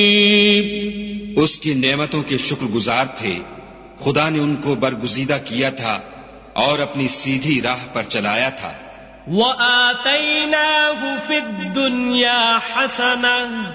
उसकी नेमतों के शुक्रगुजार थे। खुदा ने उनको बरगुजीदा किया था और अपनी सीधी राह पर चलाया था। वआतैनाहु फिद्दुन्या हसना